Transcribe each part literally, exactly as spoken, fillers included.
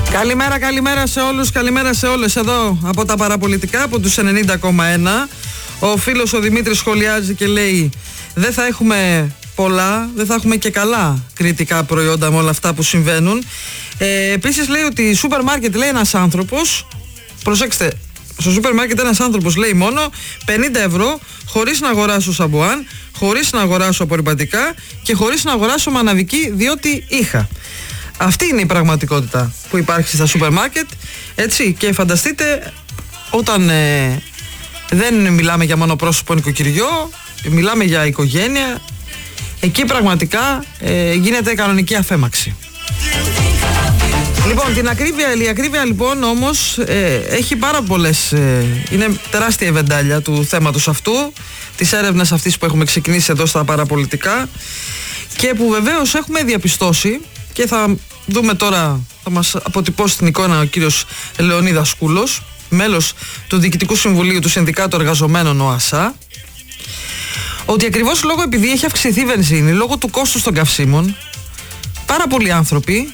Καλημέρα, καλημέρα σε όλους, καλημέρα σε όλες. Εδώ από τα παραπολιτικά, από τους ενενήντα κόμμα ένα. Ο φίλος ο Δημήτρης σχολιάζει και λέει: δεν θα έχουμε πολλά, δεν θα έχουμε και καλά κριτικά προϊόντα με όλα αυτά που συμβαίνουν. Ε, επίσης λέει ότι σούπερ μάρκετ, λέει ένας άνθρωπος, προσέξτε, στο σούπερ μάρκετ ένας άνθρωπος λέει μόνο πενήντα ευρώ χωρίς να αγοράσω σαμπουάν, χωρίς να αγοράσω απορριπαντικά και χωρίς να αγοράσω μαναβική διότι είχα. Αυτή είναι η πραγματικότητα που υπάρχει στα σούπερ μάρκετ, έτσι, και φανταστείτε όταν ε, δεν μιλάμε για μονοπρόσωπο νοικοκυριό, μιλάμε για οικογένεια, εκεί πραγματικά ε, γίνεται κανονική αφέμαξη. Λοιπόν, την ακρίβεια, η ακρίβεια λοιπόν όμως ε, έχει πάρα πολλές, ε, είναι τεράστια η βεντάλια του θέματος αυτού, της έρευνας αυτής που έχουμε ξεκινήσει εδώ στα παραπολιτικά και που βεβαίως έχουμε διαπιστώσει και θα δούμε τώρα, θα μας αποτυπώσει την εικόνα ο κύριος Λεωνίδας Σκούλος, μέλος του Διοικητικού Συμβουλίου του Συνδικάτου Εργαζομένων ΟΑΣΑ, ότι ακριβώς λόγω επειδή έχει αυξηθεί η βενζίνη, λόγω του κόστους των καυσίμων, πάρα πολλοί άνθρωποι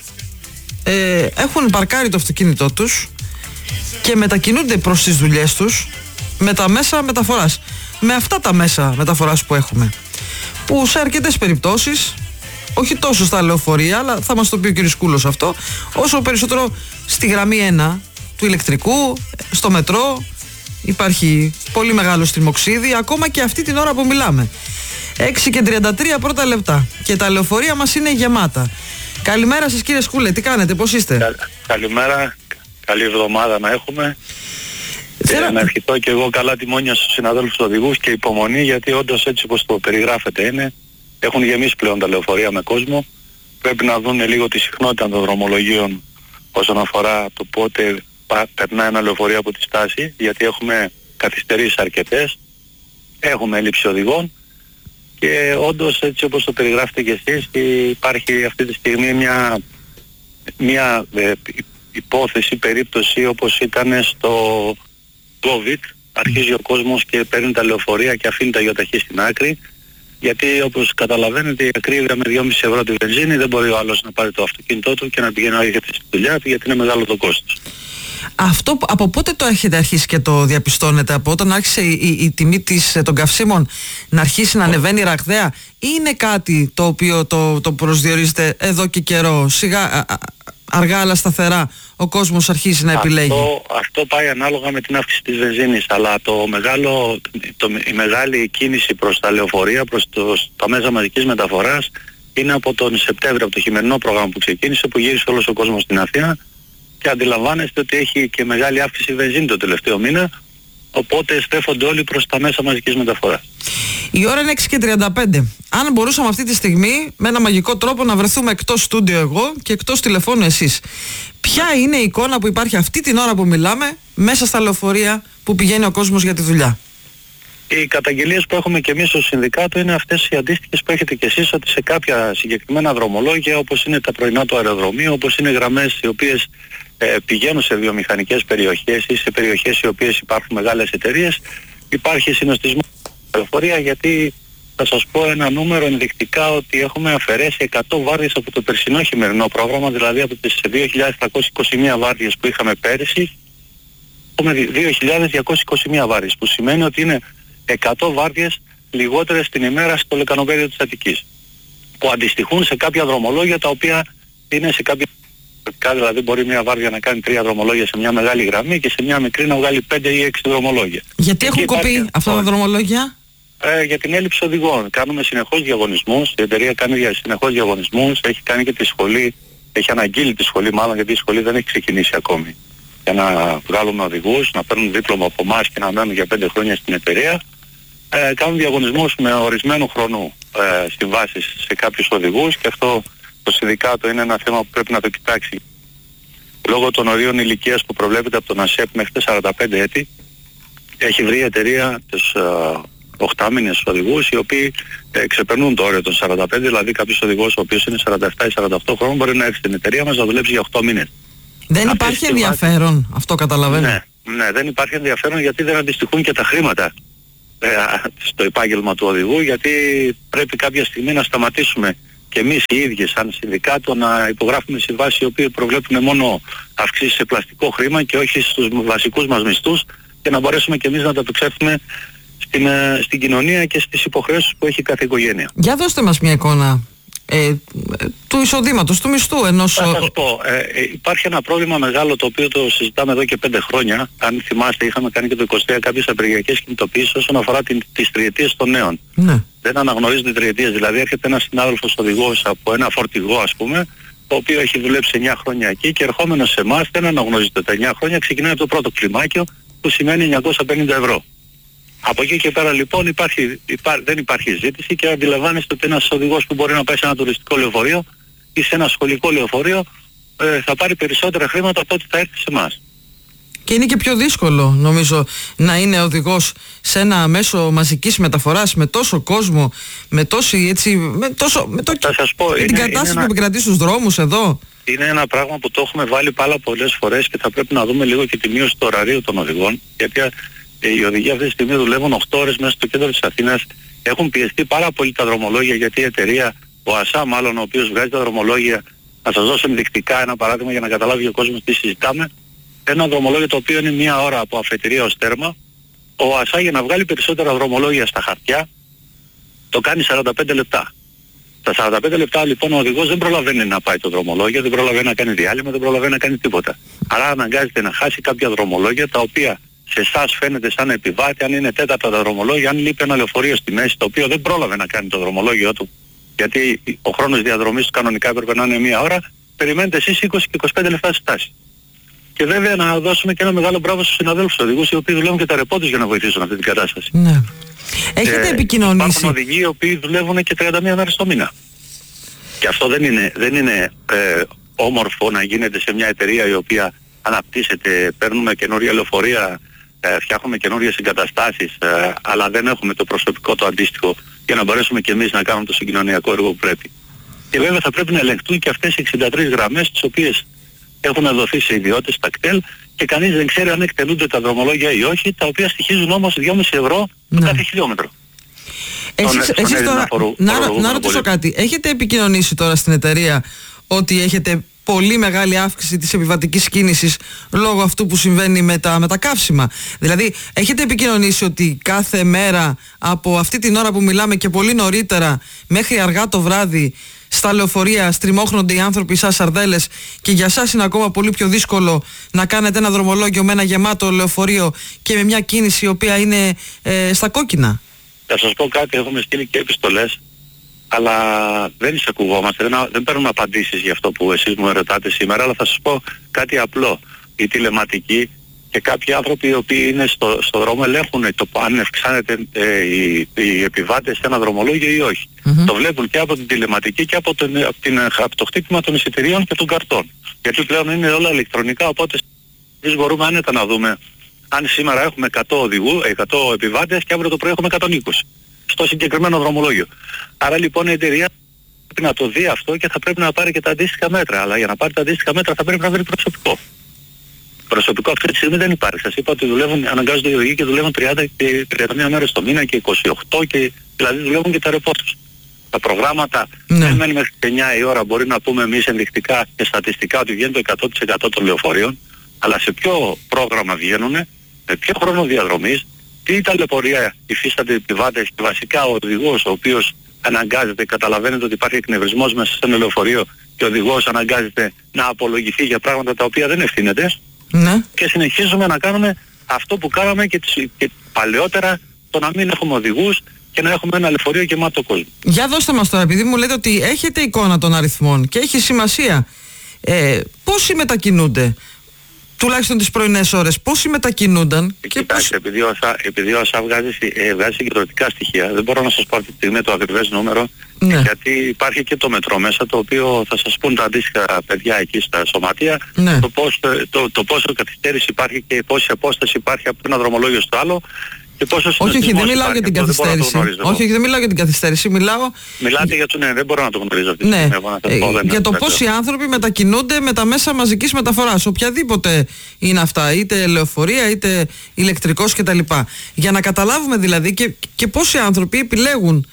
ε, έχουν παρκάρει το αυτοκίνητό τους και μετακινούνται προς τις δουλειές τους με τα μέσα μεταφοράς. Με αυτά τα μέσα μεταφοράς που έχουμε, που σε αρκετές περιπτώσεις, όχι τόσο στα λεωφορεία, αλλά θα μας το πει ο κ. Σκούλος αυτό, όσο περισσότερο στη γραμμή ένα του ηλεκτρικού, στο μετρό, υπάρχει πολύ μεγάλο στριμοξίδι, ακόμα και αυτή την ώρα που μιλάμε. έξι και τριάντα τρία πρώτα λεπτά και τα λεωφορεία μας είναι γεμάτα. Καλημέρα σας κύριε Σκούλε, τι κάνετε, πώς είστε? Κα, καλημέρα, καλή εβδομάδα να έχουμε. Θέλω... Και να ευχηθώ και εγώ καλά τιμόνια στους συναδέλφους οδηγούς και υπομονή, γιατί όντως έτσι όπως το περιγράφετε είναι. Έχουν γεμίσει πλέον τα λεωφορεία με κόσμο. Πρέπει να δουν λίγο τη συχνότητα των δρομολογίων όσον αφορά το πότε περνά ένα λεωφορείο από τη στάση, γιατί έχουμε καθυστερήσεις αρκετές, έχουμε έλλειψη οδηγών και όντως έτσι όπως το περιγράφετε και εσείς υπάρχει αυτή τη στιγμή μια, μια ε, υπόθεση, περίπτωση όπως ήταν στο COVID. Αρχίζει ο κόσμος και παίρνει τα λεωφορεία και αφήνει τα γιοταχή στην άκρη. Γιατί όπως καταλαβαίνετε η ακρίβεια με δυόμισι ευρώ τη βενζίνη δεν μπορεί ο άλλος να πάρει το αυτοκίνητό του και να πηγαίνει να έρχεται στη δουλειά του, γιατί είναι μεγάλο το κόστος. Αυτό από πότε το έχετε αρχίσει και το διαπιστώνετε? Από όταν άρχισε η, η, η τιμή της, των καυσίμων να αρχίσει να ανεβαίνει ραγδαία, ή είναι κάτι το οποίο το, το προσδιορίζετε εδώ και καιρό, σιγά, α, α, αργά αλλά σταθερά ο κόσμος αρχίζει να επιλέγει? Αυτό, αυτό πάει ανάλογα με την αύξηση της βενζίνης, αλλά το μεγάλο, το, η μεγάλη κίνηση προς τα λεωφορεία, προς το, τα μέσα μαζικής μεταφοράς είναι από τον Σεπτέμβριο, από το χειμερινό πρόγραμμα που ξεκίνησε, που γύρισε όλος ο κόσμος στην Αθήνα και αντιλαμβάνεστε ότι έχει και μεγάλη αύξηση βενζίνη το τελευταίο μήνα, οπότε στρέφονται όλοι προς τα μέσα μαζικής μεταφοράς. Η ώρα είναι έξι και τριάντα πέντε. Αν μπορούσαμε αυτή τη στιγμή με ένα μαγικό τρόπο να βρεθούμε εκτός στούντιο εγώ και εκτός τηλεφώνου εσείς, ποια είναι η εικόνα που υπάρχει αυτή την ώρα που μιλάμε μέσα στα λεωφορεία που πηγαίνει ο κόσμος για τη δουλειά? Οι καταγγελίες που έχουμε και εμείς στο συνδικάτο είναι αυτές οι αντίστοιχες που έχετε και εσείς, ότι σε κάποια συγκεκριμένα δρομολόγια, όπως είναι τα πρωινά του αεροδρομίου, όπως είναι γραμμές οι οποίες ε, πηγαίνουν σε βιομηχανικές περιοχές ή σε περιοχές οι οποίες υπάρχουν μεγάλες εταιρείες, υπάρχει συνοστισμό λεωφορεία, γιατί θα σας πω ένα νούμερο ενδεικτικά, ότι έχουμε αφαιρέσει εκατό βάρδιες από το περσινό χειμερινό πρόγραμμα, δηλαδή από τις δύο χιλιάδες τριακόσιες είκοσι μία βάρδιες που είχαμε πέρυσι, έχουμε δύο χιλιάδες διακόσιες είκοσι μία βάρδιες, που σημαίνει ότι είναι εκατό βάρδιες λιγότερες την ημέρα στο λεκανοπέδιο της Αττικής, που αντιστοιχούν σε κάποια δρομολόγια τα οποία είναι σε κάποια, δηλαδή μπορεί μια βάρδια να κάνει τρία δρομολόγια σε μια μεγάλη γραμμή και σε μια μικρή να βγάλει πέντε ή έξι δρομολόγια. Γιατί έχουν κοπεί αυτά τα δρομολόγια? Ε, για την έλλειψη οδηγών. Κάνουμε συνεχώς διαγωνισμούς, η εταιρεία κάνει συνεχώς διαγωνισμούς, έχει κάνει και τη σχολή, έχει αναγγείλει τη σχολή μάλλον, γιατί η σχολή δεν έχει ξεκινήσει ακόμη, για να βγάλουμε οδηγούς, να παίρνουν δίπλωμα από εμάς και να μένουν για πέντε χρόνια στην εταιρεία. Ε, κάνουν διαγωνισμούς με ορισμένου χρονού ε, συμβάσεις σε κάποιους οδηγούς, και αυτό το συνδικάτο είναι ένα θέμα που πρέπει να το κοιτάξει. Λόγω των ορίων ηλικίας που προβλέπεται από τον ΑΣΕΠ μέχρι τα σαράντα πέντε έτη, έχει βρει η εταιρεία τους ε, οχτάμηνες οδηγούς, οι οποίοι ε, ξεπερνούν το όριο των σαράντα πέντε, δηλαδή κάποιος οδηγός ο οποίος είναι σαράντα επτά ή σαράντα οκτώ χρόνων μπορεί να έρθει στην εταιρεία μας να δουλέψει για οκτώ μήνες. Δεν υπάρχει Αυτή ενδιαφέρον, βάση... αυτό καταλαβαίνω. Ναι, ναι, δεν υπάρχει ενδιαφέρον, γιατί δεν αντιστοιχούν και τα χρήματα ε, στο επάγγελμα του οδηγού, γιατί πρέπει κάποια στιγμή να σταματήσουμε και εμείς οι ίδιοι σαν συνδικάτο να υπογράφουμε συμβάσεις οι οποίες προβλέπουν μόνο αυξήσεις σε πλαστικό χρήμα και όχι στους βασικούς μας μισθούς, και να μπορέσουμε και εμείς να τα επεξέλθουμε στην, στην κοινωνία και στις υποχρεώσεις που έχει κάθε οικογένεια. Για δώστε μας μια εικόνα ε, του εισοδήματος, του μισθού ενός... Θα σας πω, ε, ε, υπάρχει ένα πρόβλημα μεγάλο το οποίο το συζητάμε εδώ και πέντε χρόνια. Αν θυμάστε, είχαμε κάνει και το είκοσι τρία κάποιες απεργιακές κινητοποιήσεις όσον αφορά την, τις τριετίες των νέων. Ναι. Δεν αναγνωρίζονται τριετίες, δηλαδή έρχεται ένας συνάδελφος οδηγός από ένα φορτηγό, ας πούμε, το οποίο έχει δουλέψει εννιά χρόνια εκεί και ερχόμενος σε εμάς δεν αναγνωρίζεται τα εννιά χρόνια, ξεκινάει από το πρώτο κλιμάκιο που σημαίνει εννιακόσια πενήντα ευρώ. Από εκεί και πέρα λοιπόν υπάρχει, υπά, δεν υπάρχει ζήτηση και αντιλαμβάνεστε ότι ένας οδηγός που μπορεί να πάει σε ένα τουριστικό λεωφορείο ή σε ένα σχολικό λεωφορείο ε, θα πάρει περισσότερα χρήματα από ό,τι θα έρθει σε εμάς. Και είναι και πιο δύσκολο νομίζω να είναι οδηγός σε ένα μέσο μαζικής μεταφοράς με τόσο κόσμο, με τόση έτσι, με τόσο, με το, θα σας πω, με είναι, την κατάσταση που επικρατεί στους δρόμους εδώ. Είναι ένα πράγμα που το έχουμε βάλει πάρα πολλές φορές και θα πρέπει να δούμε λίγο και τη μείωση του ωραρίου των οδηγών, γιατί οι οδηγοί αυτή τη στιγμή δουλεύουν οκτώ ώρες μέσα στο κέντρο της Αθήνας. Έχουν πιεστεί πάρα πολύ τα δρομολόγια, γιατί η εταιρεία, ο ΑΣΑ μάλλον, ο οποίος βγάζει τα δρομολόγια, να σας δώσω ενδεικτικά ένα παράδειγμα για να καταλάβει ο κόσμος τι συζητάμε. Ένα δρομολόγιο το οποίο είναι μία ώρα από αφετηρία ως τέρμα, ο ΑΣΑ για να βγάλει περισσότερα δρομολόγια στα χαρτιά το κάνει σαράντα πέντε λεπτά. Στα σαράντα πέντε λεπτά λοιπόν ο οδηγός δεν προλαβαίνει να πάει το δρομολόγιο, δεν προλαβαίνει να κάνει διάλειμμα, δεν προλαβαίνει να κάνει τίποτα. Άρα αναγκάζεται να χάσει κάποια δρομολόγια τα οποία σε εσάς φαίνεται σαν επιβάτη, αν είναι τέταρτα τα δρομολόγια, αν λείπει ένα λεωφορείο στη μέση το οποίο δεν πρόλαβε να κάνει το δρομολόγιο του, γιατί ο χρόνος διαδρομής του κανονικά έπρεπε να είναι μία ώρα, περιμένετε εσείς είκοσι και είκοσι πέντε λεπτά στη στάση. Και βέβαια να δώσουμε και ένα μεγάλο μπράβο στους συναδέλφους οδηγούς, οι οποίοι δουλεύουν και τα ρεπό τους για να βοηθήσουν αυτή την κατάσταση. Ναι. Έχετε ε, επικοινωνήσει? Υπάρχουν οδηγοί οι οποίοι δουλεύουν και τριάντα μία μέρες το μήνα. Και αυτό δεν είναι, δεν είναι ε, όμορφο να γίνεται σε μια εταιρεία η οποία αναπτύσσεται, παίρνουμε καινούρια λεωφορεία, ε, φτιάχνουμε καινούριες εγκαταστάσεις, ε, αλλά δεν έχουμε το προσωπικό το αντίστοιχο για να μπορέσουμε και εμείς να κάνουμε το συγκοινωνιακό έργο που πρέπει. Και βέβαια θα πρέπει να ελεγχθούν και αυτές οι εξήντα τρεις γραμμές τις οποίες έχουν δοθεί σε ιδιώτες στα κτέλ και κανείς δεν ξέρει αν εκτελούνται τα δρομολόγια ή όχι, τα οποία στοιχίζουν όμως δυόμισι ευρώ το κάθε χιλιόμετρο. Εσείς, εσείς τώρα, να, να, να ρωτήσω κάτι, έχετε επικοινωνήσει τώρα στην εταιρεία ότι έχετε πολύ μεγάλη αύξηση της επιβατικής κίνησης λόγω αυτού που συμβαίνει με τα, με τα καύσιμα? Δηλαδή έχετε επικοινωνήσει ότι κάθε μέρα από αυτή την ώρα που μιλάμε και πολύ νωρίτερα μέχρι αργά το βράδυ στα λεωφορεία στριμώχνονται οι άνθρωποι σαν σαρδέλες και για σας είναι ακόμα πολύ πιο δύσκολο να κάνετε ένα δρομολόγιο με ένα γεμάτο λεωφορείο και με μια κίνηση η οποία είναι ε, στα κόκκινα? Θα σας πω κάτι, έχουμε στείλει και επιστολές, αλλά δεν εισακουγόμαστε, δεν, δεν παίρνουμε απαντήσεις για αυτό που εσείς μου ρωτάτε σήμερα, αλλά θα σας πω κάτι απλό. Η τηλεματική και κάποιοι άνθρωποι οι οποίοι είναι στο, στο δρόμο ελέγχουν το αν ευξάνεται ε, οι, οι επιβάτες σε ένα δρομολόγιο ή όχι. Mm-hmm. Το βλέπουν και από την τηλεματική και από, τον, από, την, από το χτύπημα των εισιτηρίων και των καρτών. Γιατί πλέον είναι όλα ηλεκτρονικά, οπότε εμείς μπορούμε άνετα να δούμε αν σήμερα έχουμε εκατό οδηγού, εκατό επιβάτες και αύριο το πρωί έχουμε εκατόν είκοσι στο συγκεκριμένο δρομολόγιο. Άρα λοιπόν η εταιρεία πρέπει να το δει αυτό και θα πρέπει να πάρει και τα αντίστοιχα μέτρα. Αλλά για να πάρει τα αντίστοιχα μέτρα θα πρέπει να βρει προσωπικό. Προσωπικό αυτή τη στιγμή δεν υπάρχει. Σας είπα ότι δουλεύουν, αναγκάζονται οι οδηγοί και δουλεύουν τριάντα και τριάντα μία μέρες το μήνα και είκοσι οκτώ, και δηλαδή δουλεύουν και τα ρεπό τους. Τα προγράμματα ναι. δεν μένει μέχρι εννιά η ώρα, μπορεί να πούμε εμείς ενδεικτικά και στατιστικά ότι βγαίνει το εκατό τοις εκατό των λεωφορείων, αλλά σε ποιο πρόγραμμα βγαίνουν, με ποιο χρόνο διαδρομής, τι ταλαιπωρία υφίστανται οι επιβάτες και βασικά ο οδηγός ο οποίος αναγκάζεται, καταλαβαίνετε ότι υπάρχει εκνευρισμός μέσα σε ένα λεωφορείο και ο οδηγός αναγκάζεται να απολογηθεί για πράγματα τα οποία δεν ευθύνεται. Ναι. Και συνεχίζουμε να κάνουμε αυτό που κάναμε και, και παλαιότερα, το να μην έχουμε οδηγούς και να έχουμε ένα λεωφορείο γεμάτο κόσμο. Για δώστε μας τώρα, επειδή μου λέτε ότι έχετε εικόνα των αριθμών και έχει σημασία, ε, πόσοι μετακινούνται, τουλάχιστον τις πρωινές ώρες, πόσοι μετακινούνταν? Και κοιτάξτε, πώς... επειδή ο ΑΣΑ, επειδή ο ΑΣΑ βγάζει, ε, βγάζει συγκεντρωτικά στοιχεία, δεν μπορώ να σας πω αυτή τη στιγμή το ακριβές νούμερο, ναι. γιατί υπάρχει και το μετρό μέσα, το οποίο θα σας πούν τα αντίστοιχα παιδιά εκεί στα σωματεία, ναι. το, πώς, το, το πόσο καθυστέρηση υπάρχει και πόση απόσταση υπάρχει από ένα δρομολόγιο στο άλλο. Όχι, όχι, δεν μιλάω για την καθυστέρηση. Όχι, όχι, δεν μιλάω για την καθυστέρηση. Μιλάω... Μιλάτε για το ναι, δεν μπορώ να το γνωρίζω αυτή τη ναι. στιγμή. Να ε, πω, δεν για το πόσοι άνθρωποι μετακινούνται με τα μέσα μαζικής μεταφοράς, οποιαδήποτε είναι αυτά, είτε λεωφορεία, είτε ηλεκτρικός κτλ. Για να καταλάβουμε δηλαδή και, και πόσοι άνθρωποι επιλέγουν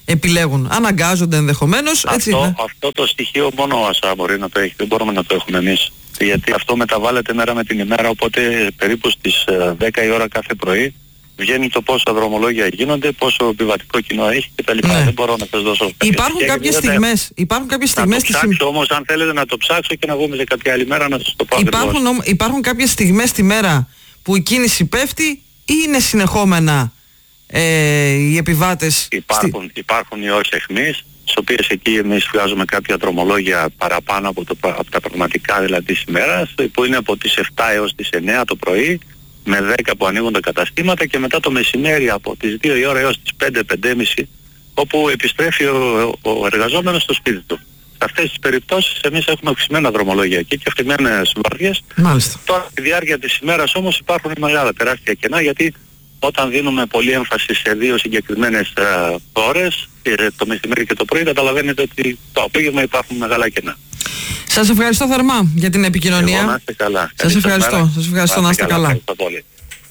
επιλέγουν. Αναγκάζονται ενδεχομένως. Αυτό, έτσι, αυτό το στοιχείο μόνο ο ΑΣΑ μπορεί να το έχει, δεν μπορούμε να το έχουμε εμείς. Γιατί αυτό μεταβάλλεται μέρα με την ημέρα, οπότε περίπου στις δέκα η ώρα κάθε πρωί βγαίνει το πόσα δρομολόγια γίνονται, πόσο επιβατικό κοινό έχει κτλ. Ναι. Δεν μπορώ να σας δώσω. Υπάρχουν κάποιες στιγμές. Υπάρχουν κάποιες στιγμές. Να το ψάξω στη... όμως, αν θέλετε να το ψάξω και να βγούμε σε κάποια άλλη μέρα να σας το πω. Υπάρχουν, ομ... υπάρχουν κάποιες στιγμές τη μέρα που η κίνηση πέφτει ή είναι συνεχόμενα ε, οι επιβάτες? Υπάρχουν, στη... υπάρχουν οι ώρες αιχμής, στις οποίες εκεί εμείς βγάζουμε κάποια δρομολόγια παραπάνω από, το, από τα πραγματικά δηλαδή της ημέρας, που είναι από τις επτά έως τις εννέα το πρωί, με δέκα που ανοίγουν τα καταστήματα, και μετά το μεσημέρι από τις δύο η ώρα έως τις πέντε με πέντε και μισή, όπου επιστρέφει ο, ο εργαζόμενος στο σπίτι του. Σε αυτές τις περιπτώσεις εμείς έχουμε αυξημένα δρομολόγια εκεί και αυξημένες βάρδιες. Μάλιστα. Τώρα στη διάρκεια της ημέρας όμως υπάρχουν μεγάλα τεράστια κενά, γιατί όταν δίνουμε πολύ έμφαση σε δύο συγκεκριμένες ε, ώρες, το μεσημέρι και το πρωί, καταλαβαίνετε ότι το απόγευμα υπάρχουν μεγάλα κενά. Σας ευχαριστώ θερμά για την επικοινωνία. Εγώ, να είστε καλά. Σας ευχαριστώ. Σας ευχαριστώ, να είστε καλά. Ευχαριστώ πολύ.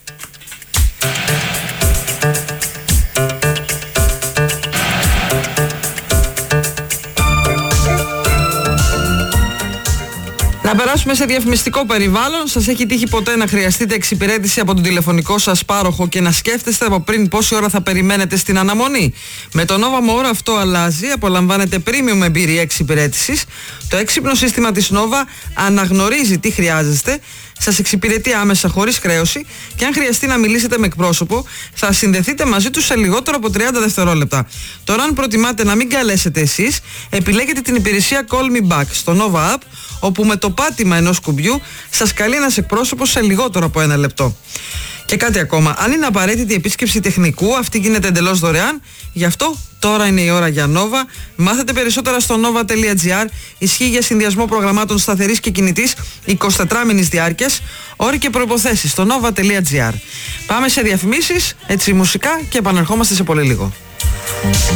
Να περάσουμε σε διαφημιστικό περιβάλλον. Σας έχει τύχει ποτέ να χρειαστείτε εξυπηρέτηση από τον τηλεφωνικό σας πάροχο και να σκέφτεστε από πριν πόση ώρα θα περιμένετε στην αναμονή? Με το Nova More αυτό αλλάζει. Απολαμβάνετε premium εμπειρία εξυπηρέτησης. Το έξυπνο σύστημα της Nova αναγνωρίζει τι χρειάζεστε, σας εξυπηρετεί άμεσα χωρίς χρέωση, και αν χρειαστεί να μιλήσετε με εκπρόσωπο, θα συνδεθείτε μαζί του σε λιγότερο από τριάντα δευτερόλεπτα. Τώρα, αν προτιμάτε να μην καλέσετε εσείς, επιλέγετε την υπηρεσία Call Me Back στο Nova App, όπου με το πάτημα ενός κουμπιού σας καλεί ένας εκπρόσωπος σε λιγότερο από ένα λεπτό. Και κάτι ακόμα, αν είναι απαραίτητη η επίσκεψη τεχνικού, αυτή γίνεται εντελώς δωρεάν. Γι' αυτό τώρα είναι η ώρα για Nova. Μάθετε περισσότερα στο nova τελεία gr. Ισχύει για συνδυασμό προγραμμάτων σταθερής και κινητής εικοσιτετράμινης διάρκειας. Όροι και προϋποθέσεις στο nova τελεία gr. Πάμε σε διαφημίσεις, έτσι μουσικά, και επανερχόμαστε σε πολύ λίγο.